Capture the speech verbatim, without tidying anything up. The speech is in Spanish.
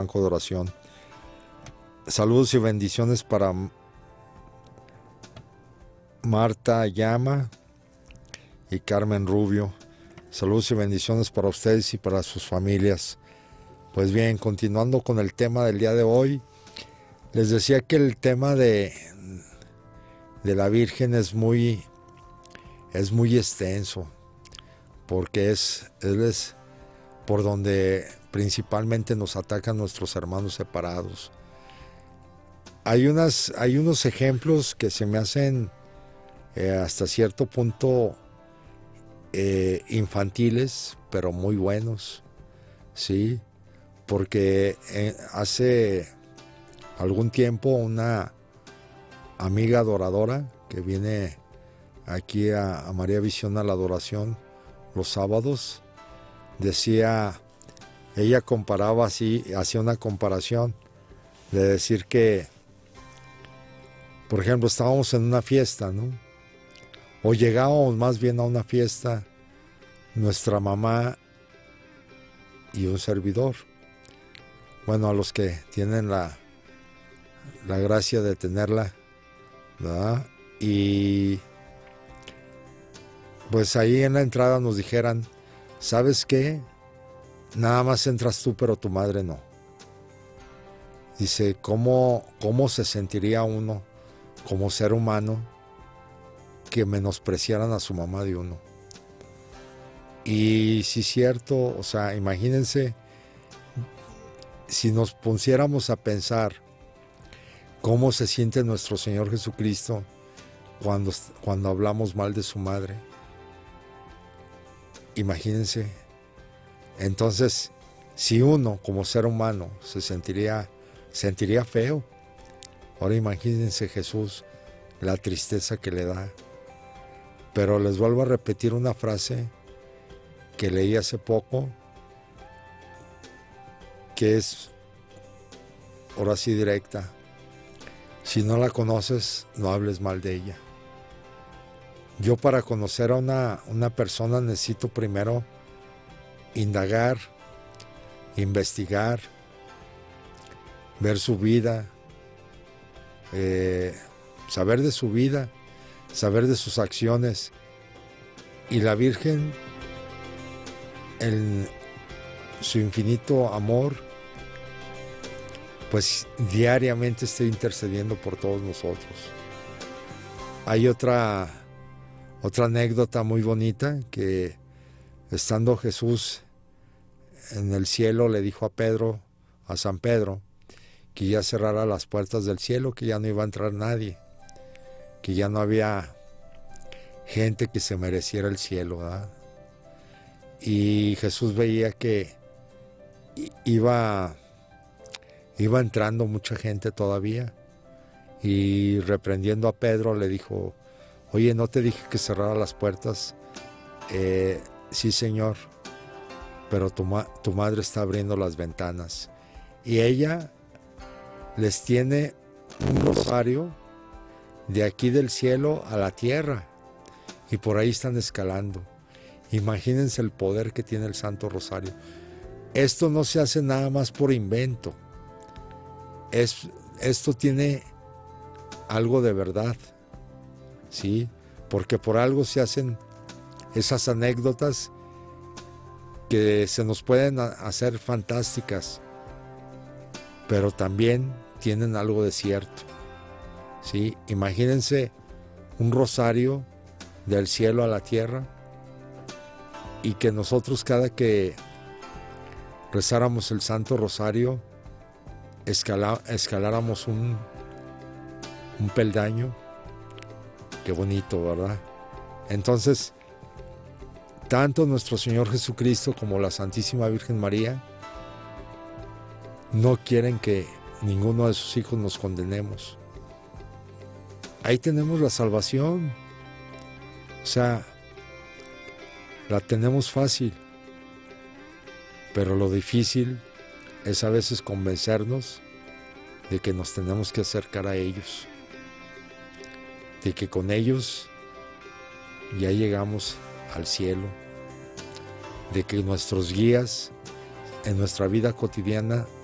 banco de oración. Saludos y bendiciones para Marta Llama y Carmen Rubio. Saludos y bendiciones para ustedes y para sus familias. Pues bien, continuando con el tema del día de hoy, les decía que el tema de, de la Virgen es muy, es muy extenso, porque es, es por donde principalmente nos atacan nuestros hermanos separados. Hay, unas, hay unos ejemplos que se me hacen eh, hasta cierto punto eh, infantiles, pero muy buenos, ¿sí? Porque eh, hace algún tiempo una amiga adoradora que viene aquí a, a María Visión a la adoración los sábados, decía, ella comparaba así, hacía una comparación de decir que, por ejemplo, estábamos en una fiesta, ¿no? O llegábamos más bien a una fiesta, nuestra mamá y un servidor. Bueno, a los que tienen la, la gracia de tenerla, ¿verdad? Y pues ahí en la entrada nos dijeran, ¿sabes qué? Nada más entras tú, pero tu madre no. Dice, ¿cómo, cómo se sentiría uno como ser humano que menospreciaran a su mamá de uno? Y sí es cierto, o sea, imagínense si nos pusiéramos a pensar cómo se siente nuestro Señor Jesucristo cuando, cuando hablamos mal de su madre. Imagínense. Entonces, si uno como ser humano se sentiría, sentiría feo, ahora imagínense Jesús, la tristeza que le da. Pero les vuelvo a repetir una frase que leí hace poco, que es, ahora sí directa, si no la conoces, no hables mal de ella. Yo para conocer a una, una persona necesito primero indagar, investigar, ver su vida, eh, saber de su vida, saber de sus acciones. Y la Virgen, en su infinito amor, pues diariamente está intercediendo por todos nosotros. Hay otra, otra anécdota muy bonita que estando Jesús en el cielo le dijo a Pedro, a San Pedro, que ya cerrara las puertas del cielo, que ya no iba a entrar nadie, que ya no había gente que se mereciera el cielo, ¿verdad? Y Jesús veía que iba, iba entrando mucha gente todavía, y reprendiendo a Pedro le dijo, oye, ¿no te dije que cerrara las puertas? Eh, sí, Señor, pero tu, ma- tu madre está abriendo las ventanas. Y ella les tiene un rosario de aquí del cielo a la tierra, y por ahí están escalando. Imagínense el poder que tiene el Santo Rosario. Esto no se hace nada más por invento. Es, esto tiene algo de verdad, ¿sí? Porque por algo se hacen esas anécdotas que se nos pueden hacer fantásticas, pero también tienen algo de cierto, ¿sí? Imagínense un rosario del cielo a la tierra, y que nosotros cada que rezáramos el Santo Rosario escala, escaláramos un, un peldaño. Qué bonito, ¿verdad? Entonces, tanto nuestro Señor Jesucristo como la Santísima Virgen María no quieren que ninguno de sus hijos nos condenemos. Ahí tenemos la salvación. O sea, la tenemos fácil, pero lo difícil es a veces convencernos de que nos tenemos que acercar a ellos, de que con ellos ya llegamos al cielo, de que nuestros guías en nuestra vida cotidiana